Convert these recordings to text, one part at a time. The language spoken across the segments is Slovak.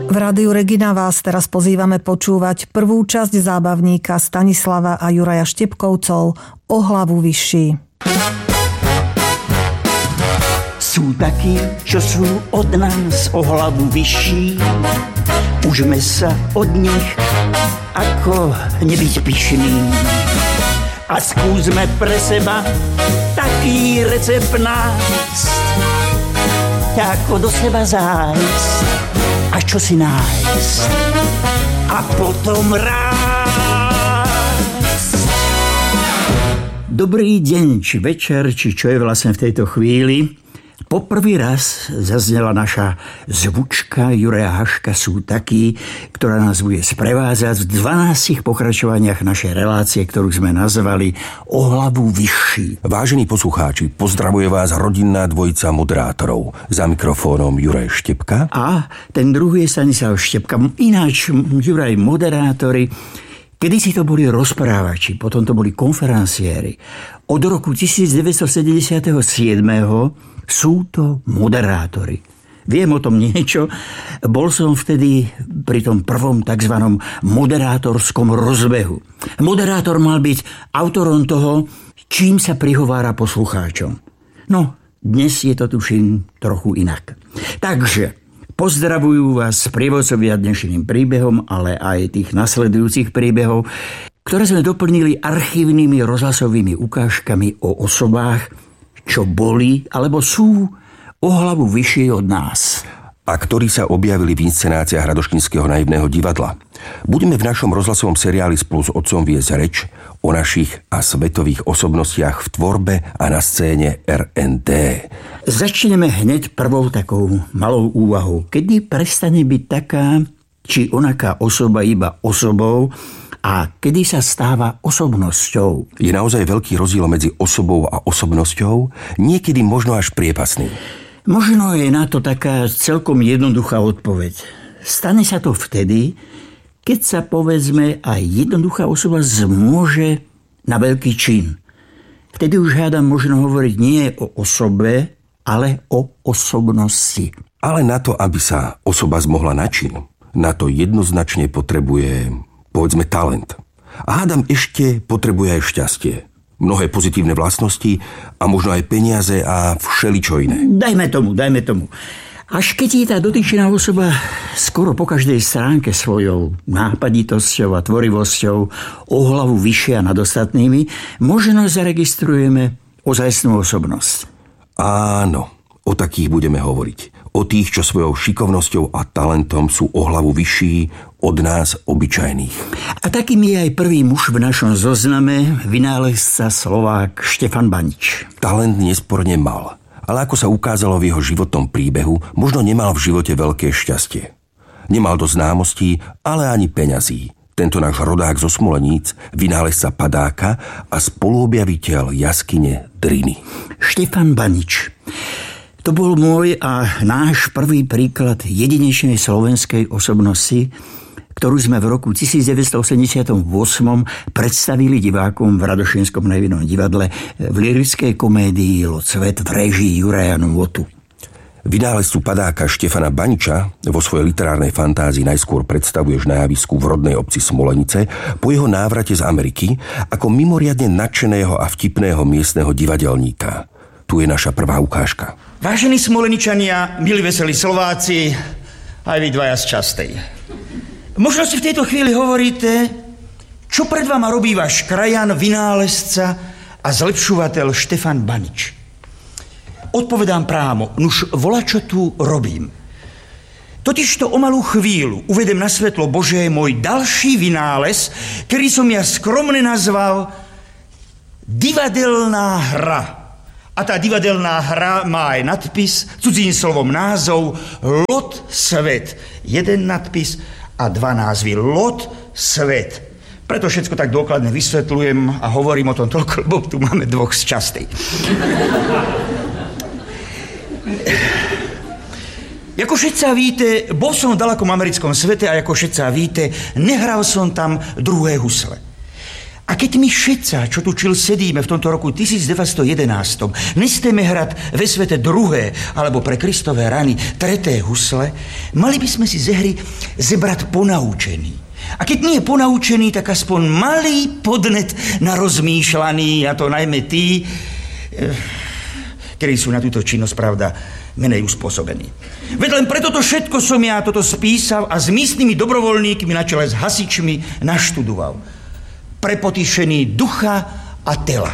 V Rádiu Regina vás teraz pozývame počúvať prvú časť zábavníka Stanislava a Juraja Štepkovcov O hlavu vyšší. Sú takí, čo sú od nás o hlavu vyšší. Užme sa od nich, ako nebyť pyšný. A skúsme pre seba taký recept nájsť, ako do seba zájsť a čo si nájsť a potom rásť. Dobrý deň, či večer, či čo je vlastne v tejto chvíli. Poprvý raz zaznela naša zvučka Juraja Haška Sú takí, ktorá nás bude sprevázať v 12 pokračovaniach našej relácie, ktorú sme nazvali O hlavu vyšší. Vážení poslucháči, pozdravuje vás rodinná dvojica moderátorov. Za mikrofónom Juraj Štepka. A ten druhý je Stanislav Štepka. Ináč Juraj moderátori. Kedysi to boli rozprávači, potom to boli konferenciéri. Od roku 1977 sú to moderátori. Viem o tom niečo. Bol som vtedy pri tom prvom takzvanom moderátorskom rozbehu. Moderátor mal byť autorom toho, čím sa prihovára poslucháčom. No, dnes je to tuším trochu inak. Takže pozdravujú vás sprievodcovia dnešným príbehom, ale aj tých nasledujúcich príbehov, ktoré sme doplnili archívnymi rozhlasovými ukážkami o osobách, čo boli alebo sú o hlavu vyššie od nás. A ktorí sa objavili v inscenáciách Radoškinského naivného divadla. Budeme v našom rozhlasovom seriáli Spolu s otcom viesť reč o našich a svetových osobnostiach v tvorbe a na scéne RND. Začneme hneď prvou takou malou úvahou. Kedy prestane byť taká či onaká osoba iba osobou a kedy sa stáva osobnosťou? Je naozaj veľký rozdiel medzi osobou a osobnosťou, niekedy možno až priepasný. Možno je na to taká celkom jednoduchá odpoveď. Stane sa to vtedy, keď sa povedzme aj jednoduchá osoba zmôže na veľký čin. Vtedy už hádam možno hovoriť nie o osobe, ale o osobnosti. Ale na to, aby sa osoba zmohla na čin, na to jednoznačne potrebuje, povedzme, talent. A hádam ešte potrebuje aj šťastie. Mnohé pozitívne vlastnosti a možno aj peniaze a všeličo iné. Dajme tomu. Až keď je tá dotyčná osoba skoro po každej stránke svojou nápaditosťou a tvorivosťou o hlavu vyššia nad ostatnými, možno zaregistrujeme ozajstnú osobnosť. Áno, o takých budeme hovoriť. O tých, čo svojou šikovnosťou a talentom sú o hlavu vyšší od nás obyčajných. A takým je aj prvý muž v našom zozname, vynálezca Slovák Štefan Banič. Talent nesporne mal, ale ako sa ukázalo v jeho životnom príbehu, možno nemal v živote veľké šťastie. Nemal do známostí, ale ani peňazí. Tento náš rodák zo Smoleníc, vynálezca padáka a spoluobjaviteľ jaskyne Driny. Štefan Banič. To bol môj a náš prvý príklad jedinečnej slovenskej osobnosti, ktorú sme v roku 1988 predstavili divákom v Radošinskom naivnom divadle v lyrickej komédii Lot svet v réžii Juraja Nôtu. Vynálezcu padáka Štefana Baniča vo svojej literárnej fantázii najskôr predstavuješ na javisku v rodnej obci Smolenice po jeho návrate z Ameriky ako mimoriadne nadšeného a vtipného miestneho divadelníka. Tu je naša prvá ukážka. Vážení Smoleničania, milí veselí Slováci, aj vy dvaja z Častej. Možno si v tejto chvíli hovoríte, čo pred vama robí váš krajan, vynálezca a zlepšovateľ Štefan Banič. Odpovedám prámo, nuž volačo tu robím. Totižto o malú chvíľu uvedem na svetlo Božé môj ďalší vynález, ktorý som ja skromne nazval divadelná hra. A tá divadelná hra má aj nadpis, cudzím slovom názov Lot svet. Jeden nadpis a dva názvy. Lot svet. Preto všetko tak dôkladne vysvetľujem a hovorím o tom toľko, lebo tu máme dvoch z Častej. Ako všetci víte, bol som v dalekom americkom svete a ako všetci víte, nehral som tam druhé husle. A keď my všetci, čo tu sedíme v tomto roku 1911, nesteme hrať ve svete druhé, alebo pre Kristové rany treté husle, mali by sme si ze hry zebrať ponaučený. A keď nie je ponaučený, tak aspoň malý podnet na rozmýšľaný, a to najmä tí, ktorí sú na túto činnosť, pravda, menej uspôsobení. Veď len preto to všetko som ja toto spísal a s místnymi dobrovoľníkmi na čele s hasičmi naštudoval. Pre potešení ducha a tela.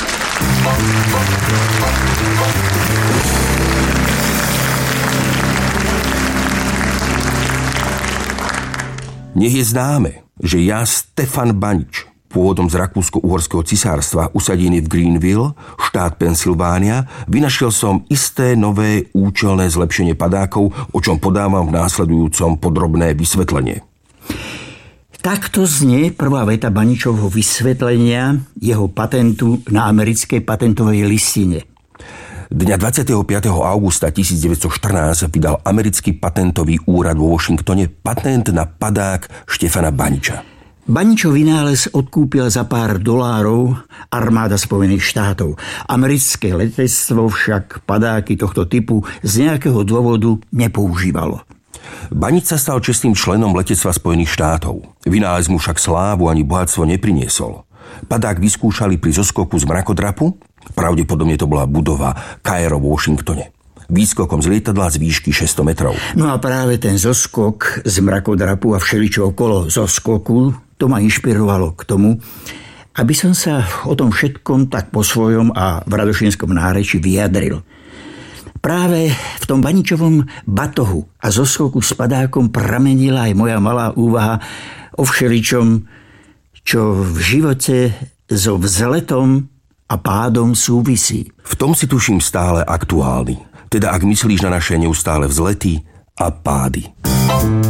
Nech je známe, že ja, Stefan Banič, pôvodom z Rakúsko-Uhorského cisárstva, usadený v Greenville, štát Pensylvánia, vynašiel som isté nové účelné zlepšenie padákov, o čom podávam v následujúcom podrobné vysvetlenie. Takto znie prvá veta Baničovho vysvetlenia jeho patentu na americkej patentovej listine. Dňa 25. augusta 1914 vydal americký patentový úrad vo Washingtone patent na padák Štefana Baniča. Baničov vynález odkúpil za pár dolárov armáda Spojených štátov. Americké letectvo však padáky tohto typu z nejakého dôvodu nepoužívalo. Banič sa stal čestným členom letectva Spojených štátov. Vynález mu však slávu ani bohatstvo nepriniesol. Padák vyskúšali pri zoskoku z mrakodrapu, pravdepodobne to bola budova Cairo v Washingtone. Výskokom z lietadla z výšky 600 metrov. No a práve ten zoskok z mrakodrapu a všeličo okolo zoskoku, to ma inšpirovalo k tomu, aby som sa o tom všetkom tak po svojom a v radošínskom náreči vyjadril. Práve v tom Baničovom batohu a zoskoku s padákom pramenila aj moja malá úvaha o všeličom, čo v živote so vzletom a pádom súvisí. V tom si tuším stále aktuálny. Teda ak myslíš na naše neustále vzlety a pády.